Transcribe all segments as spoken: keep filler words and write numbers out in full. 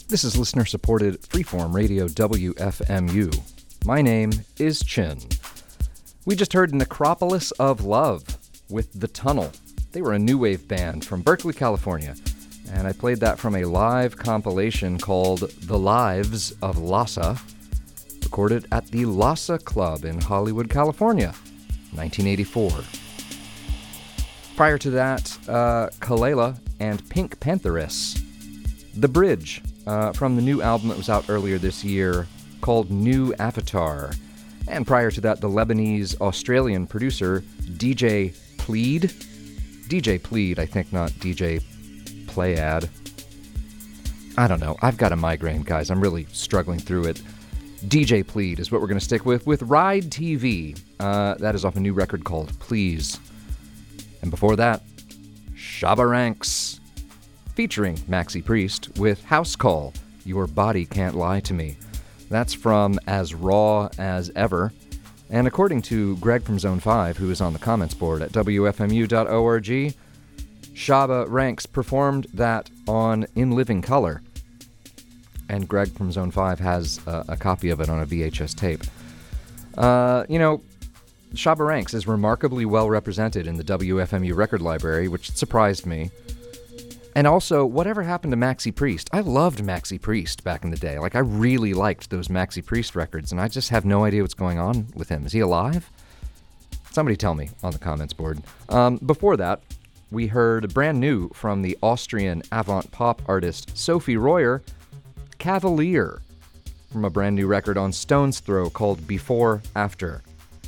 This is listener-supported freeform radio W F M U. My name is Chin. We just heard Necropolis of Love with The Tunnel. They were a new wave band from Berkeley, California, and I played that from a live compilation called The Lives of Lhasa, recorded at the Lhasa Club in Hollywood, California, nineteen eighty-four. Prior to that, uh, Kalela and Pink Pantheress. The Bridge, uh, from the new album that was out earlier this year called New Avatar. And prior to that, the Lebanese-Australian producer D J Plead. D J Plead, I think, not D J Playad. I don't know. I've got a migraine, guys. I'm really struggling through it. D J Plead is what we're going to stick with, with Ride T V. Uh, that is off a new record called Please. And before that, Shabba Ranks, featuring Maxi Priest with House Call, Your Body Can't Lie to Me. That's from As Raw as Ever. And according to Greg from Zone five, who is on the comments board at W F M U dot org, Shabba Ranks performed that on In Living Color. And Greg from Zone five has a, a copy of it on a V H S tape. Uh, you know, Shabba Ranks is remarkably well represented in the W F M U record library, which surprised me. And also, whatever happened to Maxi Priest? I loved Maxi Priest back in the day. Like, I really liked those Maxi Priest records, and I just have no idea what's going on with him. Is he alive? Somebody tell me on the comments board. Um, before that, we heard brand new from the Austrian avant-pop artist Sophie Royer, Cavalier, from a brand new record on Stone's Throw called Before After.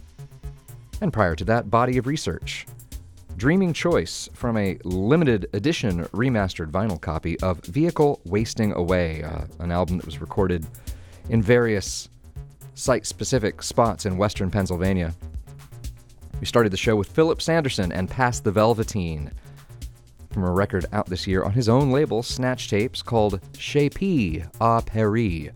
And prior to that, Body of Research, Dreaming Choice from a limited edition remastered vinyl copy of Vehicle Wasting Away, uh, an album that was recorded in various site-specific spots in western Pennsylvania. We started the show with Philip Sanderson and Pass the Velveteen from a record out this year on his own label, Snatch Tapes, called Chez P. à Paris.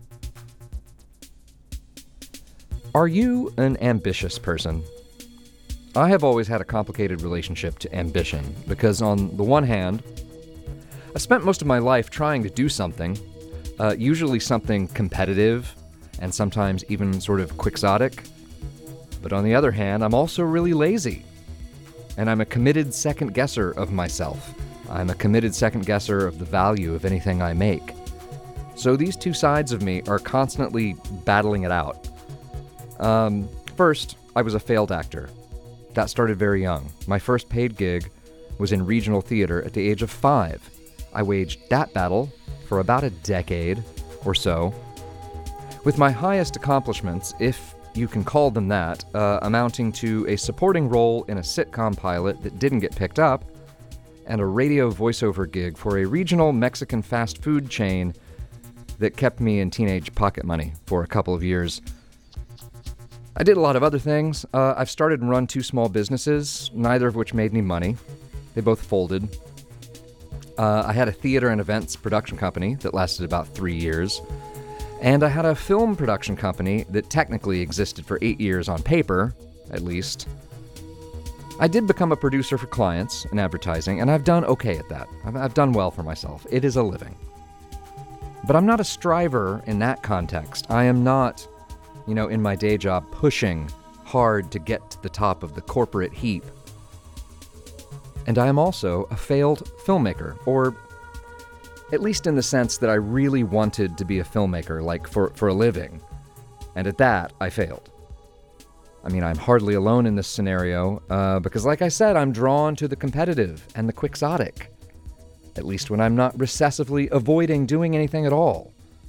Are you an ambitious person? I have always had a complicated relationship to ambition because, on the one hand, I spent most of my life trying to do something, uh, usually something competitive and sometimes even sort of quixotic. But on the other hand, I'm also really lazy. And I'm a committed second-guesser of myself. I'm a committed second-guesser of the value of anything I make. So these two sides of me are constantly battling it out. Um, first, I was a failed actor. That started very young. My first paid gig was in regional theater at the age of five. I waged that battle for about a decade or so, with my highest accomplishments, if you can call them that, uh, amounting to a supporting role in a sitcom pilot that didn't get picked up, and a radio voiceover gig for a regional Mexican fast food chain that kept me in teenage pocket money for a couple of years. I did a lot of other things. Uh, I've started and run two small businesses, neither of which made any money. They both folded. Uh, I had a theater and events production company that lasted about three years. And I had a film production company that technically existed for eight years on paper, at least. I did become a producer for clients in advertising, and I've done okay at that. I've, I've done well for myself. It is a living. But I'm not a striver in that context. I am not, you know, in my day job, pushing hard to get to the top of the corporate heap. And I am also a failed filmmaker, or at least in the sense that I really wanted to be a filmmaker, like for, for a living. And at that, I failed. I mean, I'm hardly alone in this scenario, uh, because like I said, I'm drawn to the competitive and the quixotic, at least when I'm not recessively avoiding doing anything at all.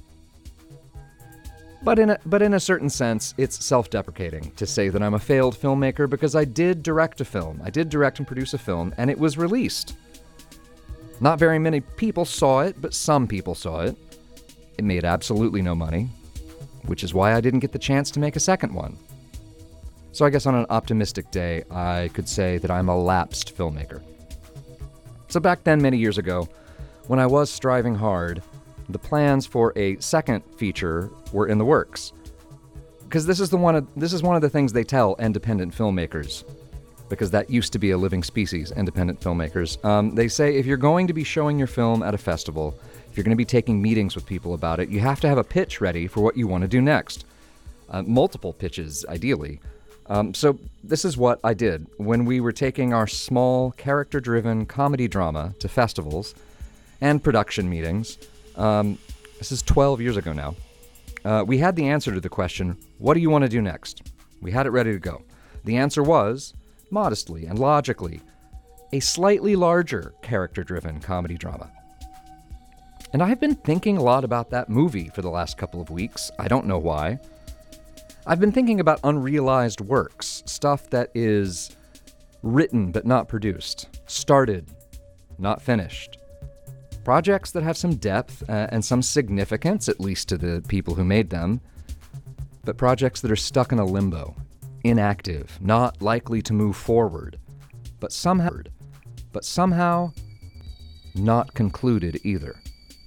But in a, but in a certain sense, it's self-deprecating to say that I'm a failed filmmaker because I did direct a film. I did direct and produce a film, and it was released. Not very many people saw it, but some people saw it. It made absolutely no money, which is why I didn't get the chance to make a second one. So I guess on an optimistic day, I could say that I'm a lapsed filmmaker. So back then, many years ago, when I was striving hard, the plans for a second feature were in the works. Because this is the one of, this is one of the things they tell independent filmmakers. because that used to be a living species, independent filmmakers. Um, they say if you're going to be showing your film at a festival, if you're going to be taking meetings with people about it, you have to have a pitch ready for what you want to do next. Uh, multiple pitches, ideally. Um, so this is what I did when we were taking our small, character-driven comedy drama to festivals and production meetings. Um, this is twelve years ago now. Uh, we had the answer to the question, what do you want to do next? We had it ready to go. The answer was, modestly and logically, a slightly larger character-driven comedy drama. And I've been thinking a lot about that movie for the last couple of weeks. I don't know why. I've been thinking about unrealized works, stuff that is written but not produced, started, not finished. Projects that have some depth uh, and some significance, at least to the people who made them, but projects that are stuck in a limbo, inactive, not likely to move forward, but somehow, but somehow not concluded either.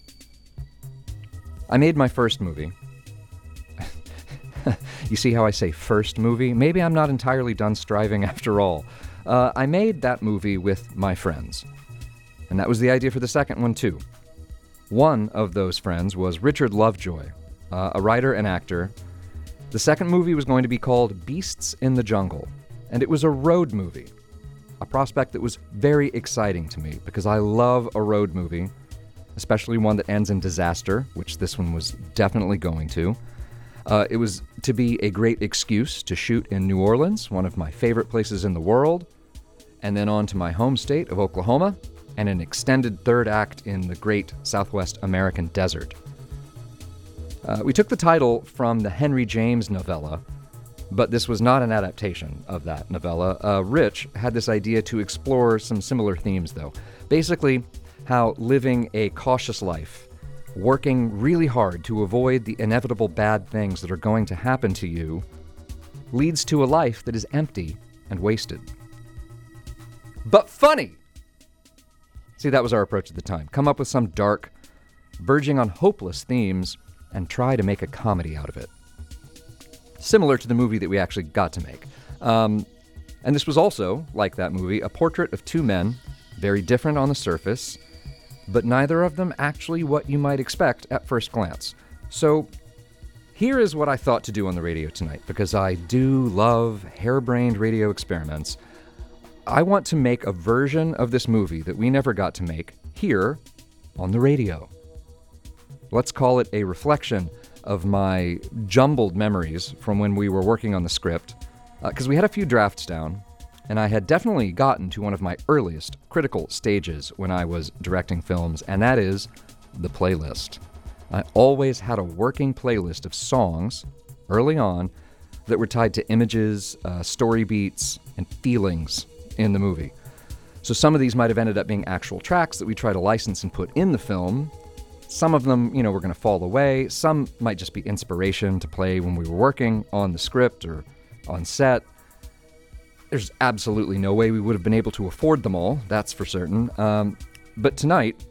I made my first movie. You see how I say first movie? Maybe I'm not entirely done striving after all. Uh, I made that movie with my friends. And that was the idea for the second one, too. One of those friends was Richard Lovejoy, uh, a writer and actor. The second movie was going to be called Beasts in the Jungle, and it was a road movie, a prospect that was very exciting to me because I love a road movie, especially one that ends in disaster, which this one was definitely going to. Uh, it was to be a great excuse to shoot in New Orleans, one of my favorite places in the world, and then on to my home state of Oklahoma, and an extended third act in the great Southwest American desert. Uh, we took the title from the Henry James novella, but this was not an adaptation of that novella. Uh, Rich had this idea to explore some similar themes, though. Basically, how living a cautious life, working really hard to avoid the inevitable bad things that are going to happen to you, leads to a life that is empty and wasted. But funny! See, that was our approach at the time. Come up with some dark, verging on hopeless themes, and try to make a comedy out of it. Similar to the movie that we actually got to make. Um, and this was also, like that movie, a portrait of two men, very different on the surface, but neither of them actually what you might expect at first glance. So here is what I thought to do on the radio tonight, because I do love harebrained radio experiments. I want to make a version of this movie that we never got to make here on the radio. Let's call it a reflection of my jumbled memories from when we were working on the script, because uh, we had a few drafts down, and I had definitely gotten to one of my earliest critical stages when I was directing films, and that is the playlist. I always had a working playlist of songs early on that were tied to images, uh, story beats, and feelings in the movie. So some of these might have ended up being actual tracks that we try to license and put in the film. Some of them, you know, were going to fall away. Some might just be inspiration to play when we were working on the script or on set. There's absolutely no way we would have been able to afford them all, that's for certain. Um, but tonight,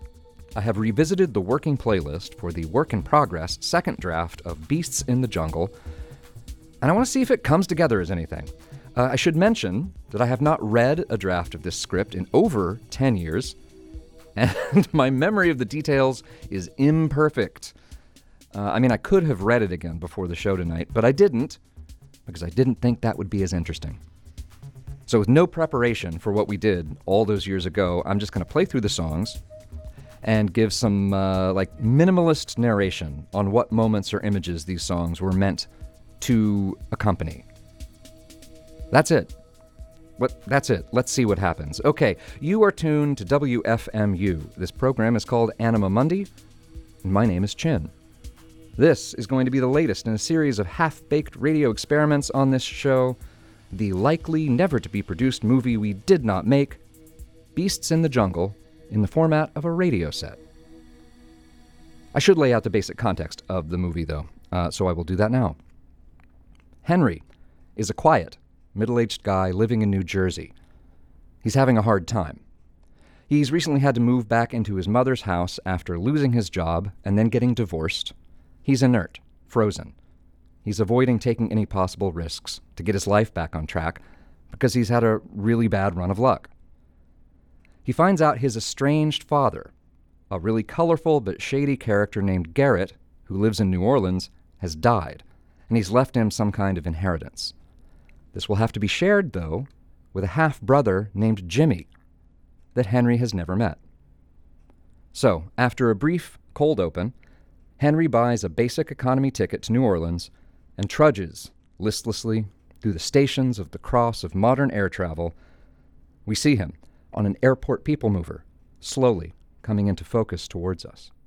I have revisited the working playlist for the work-in-progress second draft of Beasts in the Jungle, and I want to see if it comes together as anything. Uh, I should mention that I have not read a draft of this script in over ten years, and my memory of the details is imperfect. Uh, I mean, I could have read it again before the show tonight, but I didn't, because I didn't think that would be as interesting. So with no preparation for what we did all those years ago, I'm just going to play through the songs and give some, uh, like, minimalist narration on what moments or images these songs were meant to accompany. That's it. What, that's it. Let's see what happens. Okay, you are tuned to W F M U. This program is called Anima Mundi, and my name is Chin. This is going to be the latest in a series of half-baked radio experiments on this show, the likely never-to-be-produced movie we did not make, Beasts in the Jungle, in the format of a radio set. I should lay out the basic context of the movie, though, uh, so I will do that now. Henry is a quiet, middle-aged guy living in New Jersey. He's having a hard time. He's recently had to move back into his mother's house after losing his job and then getting divorced. He's inert, frozen. He's avoiding taking any possible risks to get his life back on track, because he's had a really bad run of luck. He finds out his estranged father, a really colorful but shady character named Garrett, who lives in New Orleans, has died, and he's left him some kind of inheritance. This will have to be shared, though, with a half-brother named Jimmy that Henry has never met. So, after a brief cold open, Henry buys a basic economy ticket to New Orleans and trudges listlessly through the stations of the cross of modern air travel. We see him on an airport people mover, slowly coming into focus towards us.